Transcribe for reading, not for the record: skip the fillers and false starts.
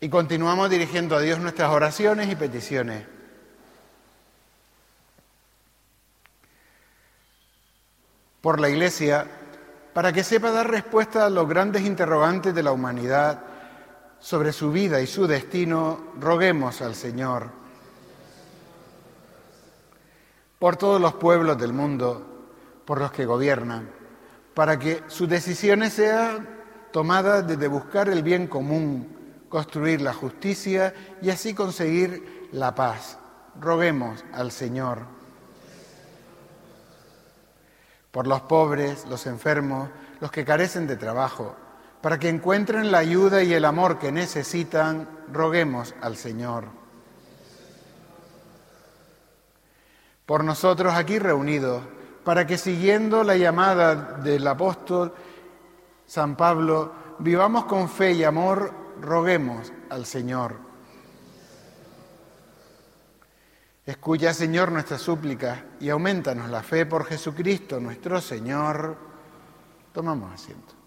Y continuamos dirigiendo a Dios nuestras oraciones y peticiones. Por la Iglesia, para que sepa dar respuesta a los grandes interrogantes de la humanidad sobre su vida y su destino, roguemos al Señor. Por todos los pueblos del mundo, por los que gobiernan, para que sus decisiones sean tomadas desde buscar el bien común, construir la justicia y así conseguir la paz. Roguemos al Señor. Por los pobres, los enfermos, los que carecen de trabajo, para que encuentren la ayuda y el amor que necesitan, roguemos al Señor. Por nosotros aquí reunidos, para que siguiendo la llamada del apóstol San Pablo, vivamos con fe y amor, roguemos al Señor. Escucha, Señor, nuestras súplicas y aumentanos la fe por Jesucristo nuestro Señor. Tomamos asiento.